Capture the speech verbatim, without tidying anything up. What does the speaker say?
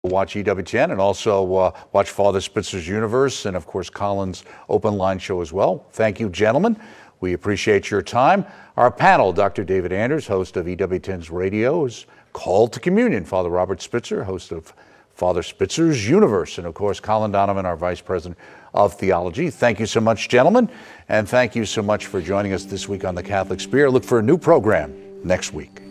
Watch E W ten and also uh, watch Father Spitzer's Universe and, of course, Colin's Open Line Show as well. Thank you, gentlemen. We appreciate your time. Our panel, Doctor David Anders, host of E W ten's radio, is Called to Communion. Father Robert Spitzer, host of Father Spitzer's Universe. And, of course, Colin Donovan, our Vice President of Theology. Thank you so much, gentlemen. And thank you so much for joining us this week on The Catholic Spear. Look for a new program next week.